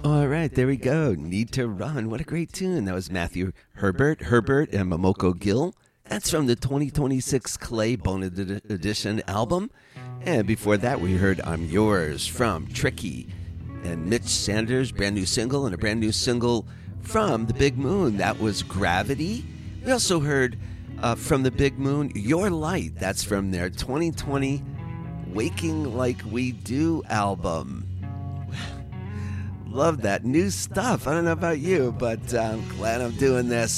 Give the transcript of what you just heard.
All right, there we go. Need to Run. What a great tune. That was Matthew Herbert and Momoko Gill. That's from the 2026 Clay Bonus Edition album. And before that, we heard I'm Yours from Tricky and Mitch Sanders, brand new single, and a brand new single from The Big Moon. That was Gravity. We also heard from The Big Moon, Your Light. That's from their 2020 Waking Like We Do album. Love that new stuff. I don't know about you, but I'm glad I'm doing this.